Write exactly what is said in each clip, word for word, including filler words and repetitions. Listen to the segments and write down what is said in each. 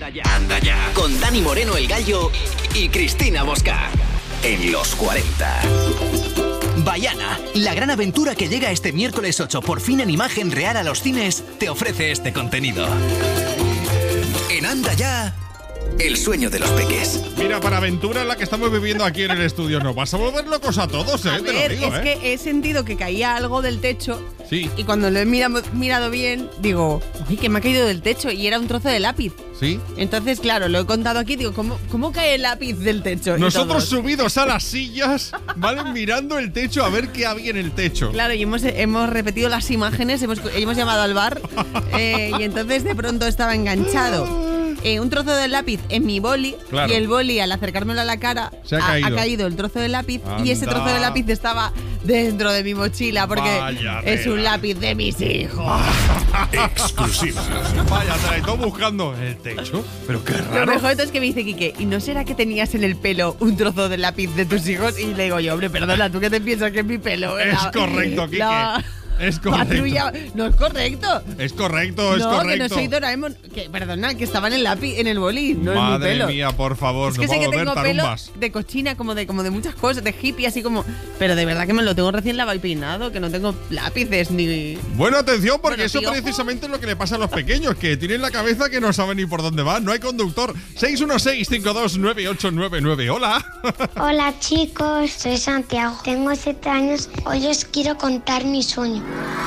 Anda ya. Anda ya. Con Dani Moreno el Gallo y Cristina Mosca. En los cuarenta. Vaiana, la gran aventura que llega este miércoles ocho por fin en imagen real a los cines, te ofrece este contenido. En Anda ya, el sueño de los peques. Mira, para aventura la que estamos viviendo aquí en el estudio, nos vas a volver locos a todos, ¿eh? A Te ver, lo digo, es ¿eh? que he sentido que caía algo del techo. Sí. Y cuando lo he mirado, mirado bien, digo, uy, que me ha caído del techo. Y era un trozo de lápiz. Sí. Entonces, claro, lo he contado aquí, digo, ¿cómo, cómo cae el lápiz del techo? Nosotros subidos a las sillas, ¿vale? Mirando el techo a ver qué había en el techo. Claro, y hemos, hemos repetido las imágenes, hemos, hemos llamado al bar eh, y entonces de pronto estaba enganchado eh, un trozo de lápiz en mi boli, claro. Y el boli, al acercármelo a la cara, Se ha, ha, caído. ha caído el trozo de lápiz. Anda. Y ese trozo de lápiz estaba dentro de mi mochila porque Vaya es tela. un lápiz de mis hijos. Exclusiva. Vaya, te la buscando el techo. Pero qué Lo raro. mejor es que me dice Quique, ¿y no será que tenías en el pelo un trozo de lápiz de tus hijos? Y le digo yo, hombre, perdona, ¿tú qué te piensas que es mi pelo? Es La- correcto, Quique. la Es correcto. patrulla- No es correcto. Es correcto, es no, correcto. que no soy Doraemon. Que, perdona, que estaba en el lápiz, en el boli, no en mi Madre pelo. mía, por favor, Es no que sé puedo que ver tengo pelo tarumbas. de cochina, como de, como de muchas cosas, de hippie, así como... Pero de verdad que me lo tengo recién lavado y peinado, que no tengo lápices ni... Bueno, atención, porque Bueno, eso tío. precisamente es lo que le pasa a los pequeños, que tienen la cabeza que no saben ni por dónde van. No hay conductor. seis uno seis, cinco dos nueve ocho nueve nueve. Hola. Hola chicos, soy Santiago, tengo siete años, hoy os quiero contar mi sueño.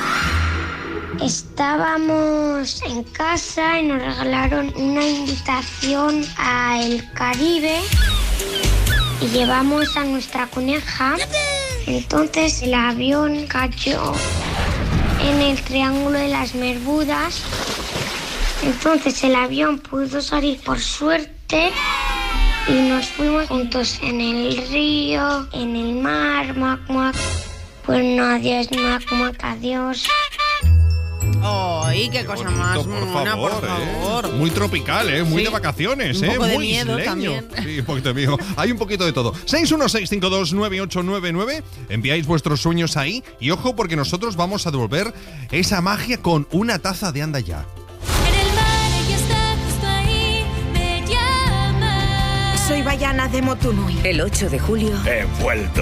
Estábamos en casa y nos regalaron una invitación a El Caribe y llevamos a nuestra coneja. Entonces el avión cayó en el Triángulo de las Bermudas. Entonces el avión pudo salir por suerte y nos fuimos juntos en el río, en el mar, mac, mac. Pues no, adiós, mac, mac, adiós. ¡Ay, qué cosa más Por mona, favor, por favor! ¿eh? Muy tropical, ¿eh? Muy Sí. de vacaciones, Un ¿eh? poco de Muy miedo isleño. también. Sí, un poquito de miedo. Hay un poquito de todo. seis uno seis, cinco dos nueve ocho nueve nueve. Enviáis vuestros sueños ahí. Y ojo, porque nosotros vamos a devolver esa magia con una taza de Anda Ya. En el mar ella está justo ahí, me llama. Soy Vaiana de Motunui. El ocho de julio He vuelto.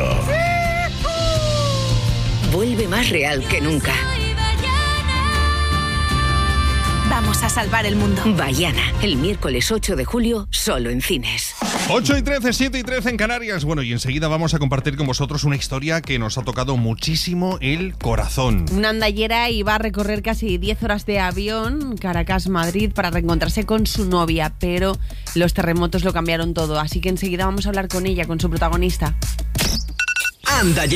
vuelve más real que nunca. Soy Vaiana. Vamos a salvar el mundo. Vaiana, el miércoles ocho de julio, solo en cines. ocho y trece, siete y trece en Canarias. Bueno, y enseguida vamos a compartir con vosotros una historia que nos ha tocado muchísimo el corazón. Una andallera iba a recorrer casi diez horas de avión, Caracas-Madrid, para reencontrarse con su novia, pero los terremotos lo cambiaron todo. Así que enseguida vamos a hablar con ella, con su protagonista. Anda ya.